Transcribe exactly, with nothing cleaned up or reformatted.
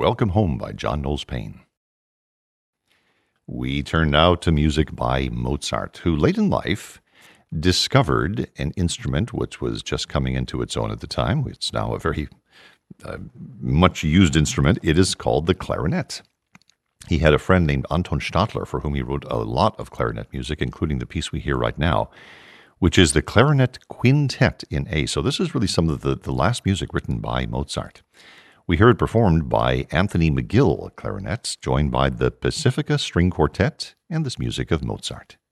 Welcome Home by John Knowles Paine. We turn now to music by Mozart, who late in life discovered an instrument which was just coming into its own at the time. It's now a very uh, much used instrument. It is called the clarinet. He had a friend named Anton Stadler for whom he wrote a lot of clarinet music, including the piece we hear right now, which is the Clarinet Quintet in A. So this is really some of the, the last music written by Mozart. We hear it performed by Anthony McGill clarinets, joined by the Pacifica String Quartet and this music of Mozart.